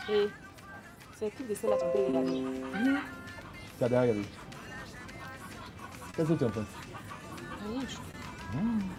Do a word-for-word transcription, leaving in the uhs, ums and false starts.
Et c'est qui de celle-là tu peux regarder? Tu as déjà regardé. Qu'est-ce que tu en penses? Rien. Hmm.